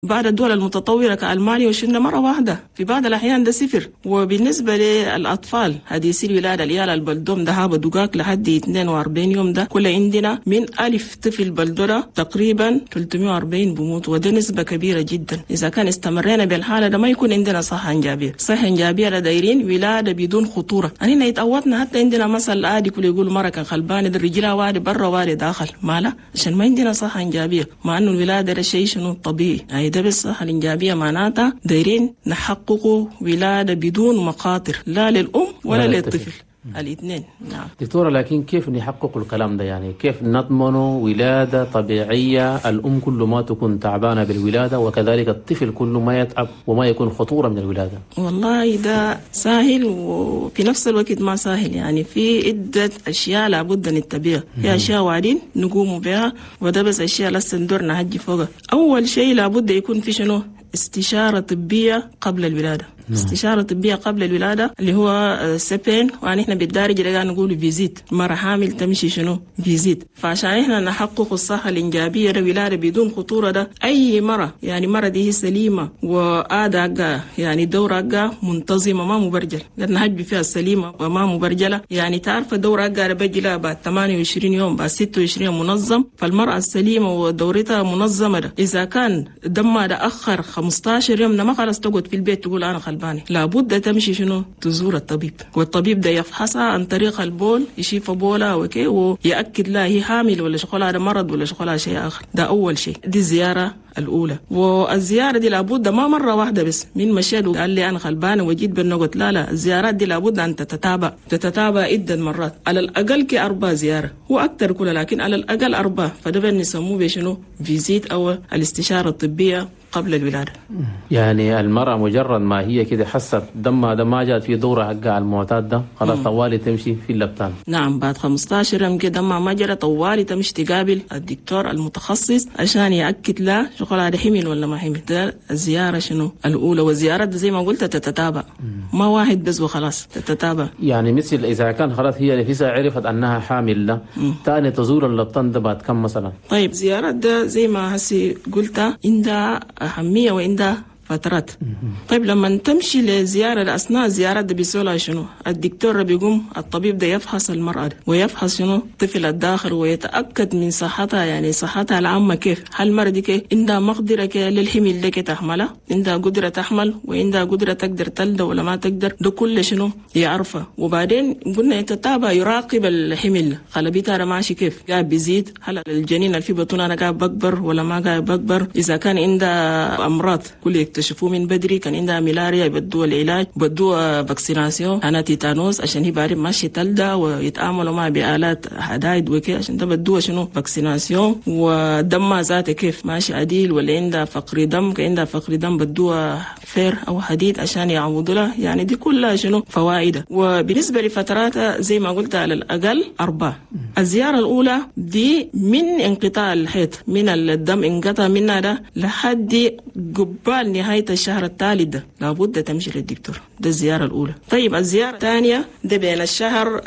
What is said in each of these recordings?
بعد الدول المتطورة كألمانيا وشلنا مرة واحدة، في بعض الأحيان ده صفر. وبالنسبة للأطفال هذه يصير ولادة العيال البلدوم ده هابا دقاق لحد 42 يوم، ده كل عندنا من 1000 طفل بلدورة تقريبا 340 بموت، وده نسبة كبيرة جدا. إذا كان استمرينا بالحالة ده ما يكون عندنا صحة إنجابية. صحة إنجابية دايرين ولادة بدون خطورة. أننا يتقوتنا حتى عندنا مثل عادي كل يقول مرة كان خلبانة ده رجلها واري برا واري داخل، مالا عشان ما عندنا صحة إنجابية، مع إنه الولادة ده شيء شنو طبيعي. ده بالصحة الإنجابية معناتها دايرين نحققوا ولادة بدون مخاطر لا للأم ولا للطفل، الاثنين. نعم دكتورة، لكن كيف نحقق الكلام ده؟ يعني كيف نضمن ولادة طبيعية الأم كل ما تكون تعبانة بالولادة وكذلك الطفل كل ما يتعب وما يكون خطورة من الولادة؟ والله ده سهل وفي نفس الوقت ما سهل. يعني في عدة أشياء لابد نتبعها، في أشياء وعدين نقوم بها، وده بس أشياء لسه ندور نهجي فوقها. أول شيء لابد يكون في شنو؟ استشارة طبية قبل الولادة. استشارة طبية قبل الولادة اللي هو سبين، ونحن بالدارجة اللي نقول فيزيت. مرة حامل تمشي شنو؟ فيزيت. فعشان احنا نحقق الصحة الإنجابية للولادة بدون خطورة، ده أي مرة يعني مرة دي سليمة وآداء يعني دورة منتظمة ما مبرجل، قد نهج فيها السليمة وما مبرجلة. يعني تعرف الدورة بجلها بعد 28 يوم بعد 26 يوم منظم. فالمرأة السليمة ودورتها منظمة ده إذا كان دمها ده أخر 15 يوم ده ما خلاص تقعد في البيت تقول أنا خلبانة، لابد تمشي شنو؟ تزور الطبيب، والطبيب ده يفحصها عن طريق البول، يشوف بولها وكي ويأكد لها هي حامل ولا شغلها مرض ولا شغلها شيء آخر. ده أول شيء، دي الزيارة الأولى. والزيارة دي لابد ما مرة واحدة بس، من مشيت وقال لي أنا خلبانة وجيت بالنقط، لا الزيارات دي لابد أن تتتابع عدة مرات، على الأقل ك4 زيارة، هو أكتر كلها لكن على الأقل 4. فده بنسموه بشنو؟ فيزيت أو الاستشارة الطبية قبل الولادة. يعني المرأة مجرد ما هي كده حست دمها ده ما جات في دورة حقها المعتاد ده خلاص طوالي تمشي في اللبتان. نعم بعد 15 يوم كده دمها ما جرى طوالي تمشي تقابل الدكتور المتخصص عشان يأكد لا شغلها ده حمل ولا ما حمل. ده الزيارة شنو الأولى، والزيارات زي ما قلت تتتابع، ما واحد بس وخلاص، تتتابع. يعني مثل إذا كان خلاص هي نفسها عرفت أنها حامل ده تاني تزور اللبتان ده بعد كم مثلا؟ طيب زيارات ده زي ما هسي قلت عندها أهمية وعندها فترات. طيب لما تمشي لزيارة أثناء الزيارات ده بيسولها شنو؟ الدكتور بيقوم الطبيب ده يفحص المرأة ده ويفحص شنو؟ طفل الداخل ويتأكد من صحتها، يعني صحتها العامة كيف، هل المرأة دي كيف عندها مقدرة للحمل ده كي تحملها، عندها قدرة تحمل وعندها قدرة تقدر تلد ولا ما تقدر، ده كله شنو يعرفها. وبعدين قلنا يتتابع يراقب الحمل، خلبيتها ماشي كيف، قاعد بيزيد، هل الجنين اللي في بطنها أنا قاعد بكبر ولا ما قاعد بكبر، إذا كان عندها أمراض كل يكتشفوه من بدري، كان عندها ملاريا يبدوها العلاج، بدوها فاكسيناسيون أنا تيتانوس عشان هي بعرف ماشي تلدى ويتعاملوا معها بآلات حدايد وكي، عشان ده بدوها شنو فاكسيناسيون. ودمها ذاته كيف ماشي عديل ولا عندها فقر دم، كان عندها فقر دم بدوها فير أو حديد عشان يعوضوا لها. يعني دي كلها شنو فوائد. وبالنسبة لفتراتها زي ما قلت على الأقل 4. الزيارة الأولى دي من انقطاع الحيض، من الدم انقطع منها ده لحد قبال نهاية الشهر الثالث ده لابد تمشي للدكتور. ده الزيارة الأولى. طيب الزيارة الثانية ده بين الشهر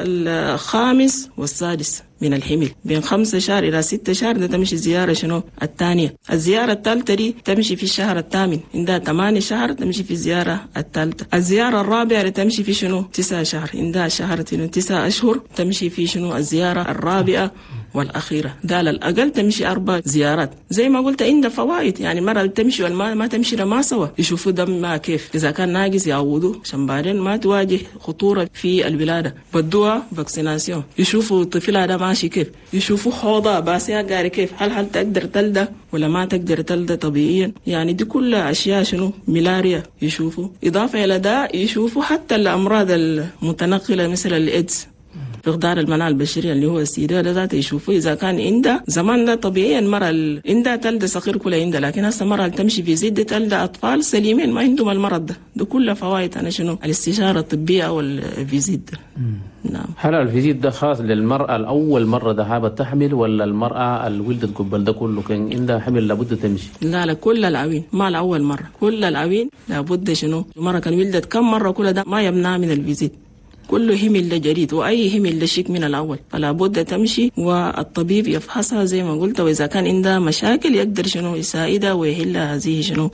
الخامس والسادس من الحمل، بين 5 شهر إلى 6 شهر ده تمشي زيارة شنو الثانية. الزيارة الثالثة دي تمشي في الشهر الثامن، عندها 8 شهر تمشي في الزيارة الثالثة. الزيارة الرابعة تمشي في شنو 9 شهر، عندها شهر 9 أشهر تمشي في شنو الزيارة الرابعة والأخيرة. ده على الأقل تمشي 4 زيارات. زي ما قلت عندها فوائد، يعني مرة تمشي والما ما تمشي ما سوا، يشوفوا دمها كيف، إذا كان ناقص يعوضوه عشان بعدين ما تواجه خطورة في الولادة. بدوها فاكسيناسيون، يشوفوا طفلها ده ماشي كيف، يشوفوا حوضها باسها قاري كيف، هل تقدر تلدى ولا ما تقدر تلدى طبيعيا. يعني دي كلها أشياء شنو ملاريا يشوفوا. إضافة إلى ده يشوفوا حتى الأمراض المتنقلة مثل الإيدز، فقدان المناعة البشرية اللي هو السيدة ده ذاته يشوفوا إذا كان عندها زمان ده طبيعيا مرة عندها تلد صغير كلها عندها، لكن هسه مرة تمشي في زيد تلد أطفال سليمين ما عندهم المرض ده كلها فوائد. أنا شنو الاستشارة الطبية والفيزيت ده. نعم. هل الفيزيت ده خاص للمرأة الأول مرة ذهابة تحمل ولا المرأة اللي ولدت قبل ده كله كان عندها حمل لابد تمشي؟ لا كل العوين، ما الأول مرة، كل العوين لابد شنو مرة كان ولدت كم مرة كل ده ما يمنع من الفيزيت. كله همل جديد، وأي همل شيك من الأول، فلا بد تمشي والطبيب يفحصها زي ما قلت، وإذا كان عندها مشاكل يقدر شنو يساعدها ويحل هذه شنو